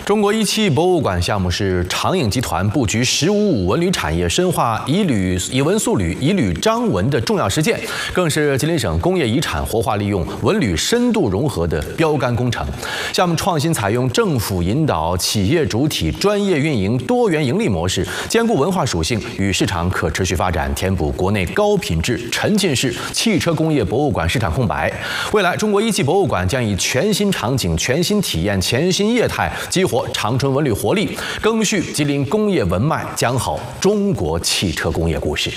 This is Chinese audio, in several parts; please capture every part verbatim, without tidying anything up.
中国一期博物馆项目是长影集团布局“十五五”文旅产业，深化以旅以文塑旅、以旅彰文的重要实践，更是吉林省工业遗产活化利用、文旅深度融合的标杆工程。项目创新采用政府引导、企业主体、专业运营多元盈利模式，兼顾文化属性与市场可持续发展，填补国内高品质沉浸式汽车工业博物馆市场空白。未来，中国一期博物馆将以全新场景、全新体验、全新业态，激活长春文旅活力，更续吉林工业文脉，讲好中国汽车工业故事。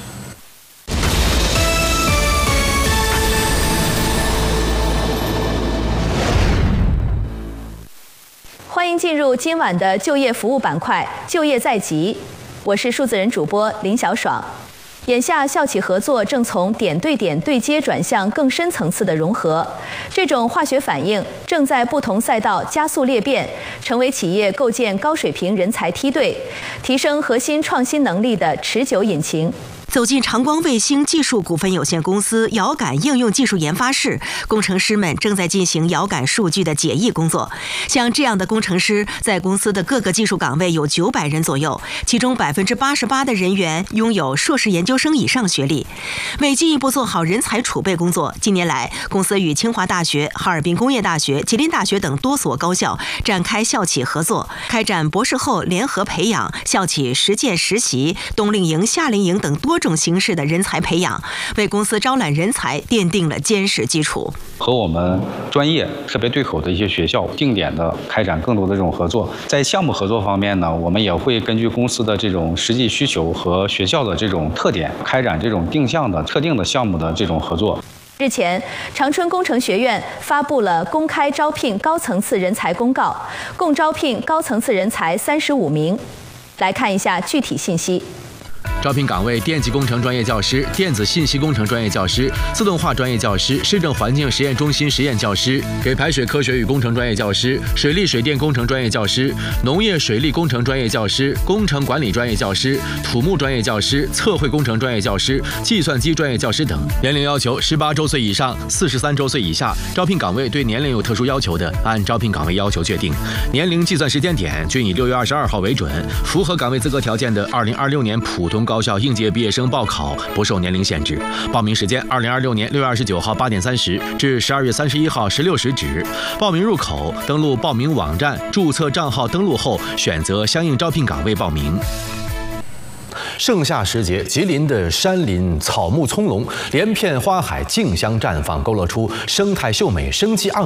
欢迎进入今晚的就业服务板块“就业在即”，我是数字人主播林小爽。眼下，校企合作正从点对点对接转向更深层次的融合，这种化学反应正在不同赛道加速裂变，成为企业构建高水平人才梯队、提升核心创新能力的持久引擎。 走进长光卫星技术股份有限公司遥感应用技术研发室，工程师们正在进行遥感数据的解译工作。像这样的工程师，在公司的各个技术岗位有九百人左右，其中百分之八十八的人员拥有硕士研究生以上学历。为进一步做好人才储备工作，近年来，公司与清华大学、哈尔滨工业大学、吉林大学等多所高校展开校企合作，开展博士后联合培养、校企实践实习、冬令营、夏令营等多种形式的人才培养，为公司招揽人才奠定了坚实基础。 和我们专业特别对口的一些学校定点的开展更多的这种合作。在项目合作方面呢，我们也会根据公司的这种实际需求和学校的这种特点，开展这种定向的特定的项目的这种合作。 日前，长春工程学院发布了公开招聘高层次人才公告，共招聘高层次人才三十五名。来看一下具体信息。 招聘岗位：电气工程专业教师、电子信息工程专业教师、自动化专业教师、市政环境实验中心实验教师、给排水科学与工程专业教师、水利水电工程专业教师、农业水利工程专业教师、工程管理专业教师、土木专业教师、测绘工程专业教师、计算机专业教师等。年龄要求：十八周岁以上，四十三周岁以下。招聘岗位对年龄有特殊要求的，按招聘岗位要求确定。年龄计算时间点均以六月二十二号为准。符合岗位资格条件的，二零二六年普通高校应届毕业生报考不受年龄限制。报名时间：二零二六年六月二十九号八点三十至十二月三十一号十六时止。报名入口：登录报名网站，注册账号登录后，选择相应招聘岗位报名。盛夏时节，吉林的山林草木葱茏，连片花海竞相绽放，勾勒出生态秀美、生机盎